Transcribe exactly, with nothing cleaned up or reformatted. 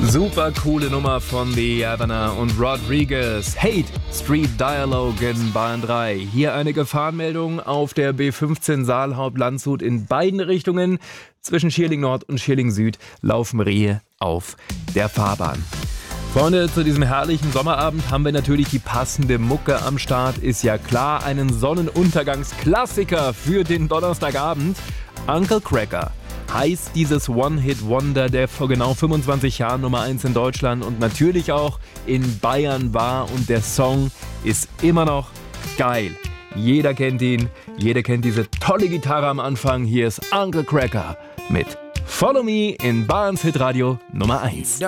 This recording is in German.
Super coole Nummer von The Havana und Rodriguez. Hate Street Dialogue in Bahn drei. Hier eine Gefahrenmeldung auf der B fünfzehn Saalhaupt-Landshut in beiden Richtungen. Zwischen Schierling Nord und Schierling Süd laufen Rehe auf der Fahrbahn. Freunde, zu diesem herrlichen Sommerabend haben wir natürlich die passende Mucke am Start. Ist ja klar, einen Sonnenuntergangsklassiker für den Donnerstagabend. Uncle Kracker heißt dieses One-Hit-Wonder, der vor genau fünfundzwanzig Jahren Nummer eins in Deutschland und natürlich auch in Bayern war. Und der Song ist immer noch geil. Jeder kennt ihn, jeder kennt diese tolle Gitarre am Anfang. Hier ist Uncle Kracker mit Follow Me in Bayerns Hitradio Nummer eins.